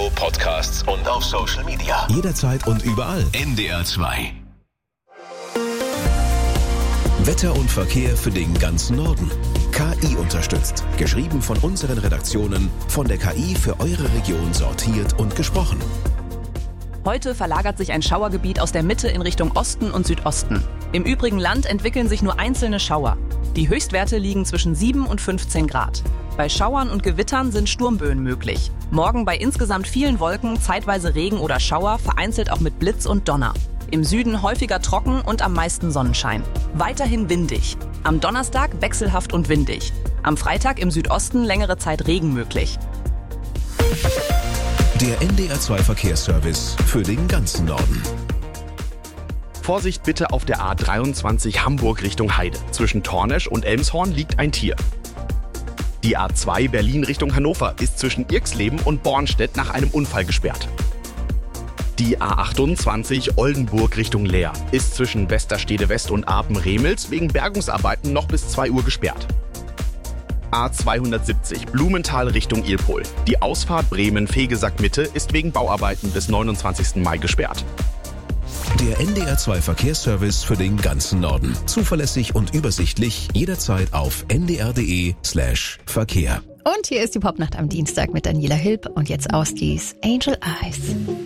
Podcasts und auf Social Media. Jederzeit und überall. NDR 2. Wetter und Verkehr für den ganzen Norden. KI unterstützt. Geschrieben von unseren Redaktionen, von der KI für eure Region sortiert und gesprochen. Heute verlagert sich ein Schauergebiet aus der Mitte in Richtung Osten und Südosten. Im übrigen Land entwickeln sich nur einzelne Schauer. Die Höchstwerte liegen zwischen 7 und 15 Grad. Bei Schauern und Gewittern sind Sturmböen möglich. Morgen bei insgesamt vielen Wolken, zeitweise Regen oder Schauer, vereinzelt auch mit Blitz und Donner. Im Süden häufiger trocken und am meisten Sonnenschein. Weiterhin windig. Am Donnerstag wechselhaft und windig. Am Freitag im Südosten längere Zeit Regen möglich. Der NDR 2 Verkehrsservice für den ganzen Norden. Vorsicht bitte auf der A23 Hamburg Richtung Heide. Zwischen Tornesch und Elmshorn liegt ein Tier. Die A2 Berlin Richtung Hannover ist zwischen Irxleben und Bornstedt nach einem Unfall gesperrt. Die A28 Oldenburg Richtung Leer ist zwischen Westerstede West und Apen-Remels wegen Bergungsarbeiten noch bis 2 Uhr gesperrt. A270 Blumenthal Richtung Ilpol. Die Ausfahrt Bremen-Fegesack-Mitte ist wegen Bauarbeiten bis 29. Mai gesperrt. Der NDR 2 Verkehrsservice für den ganzen Norden. Zuverlässig und übersichtlich, jederzeit auf ndr.de/Verkehr. Und hier ist die Popnacht am Dienstag mit Daniela Hilb und jetzt Austi's Angel Eyes.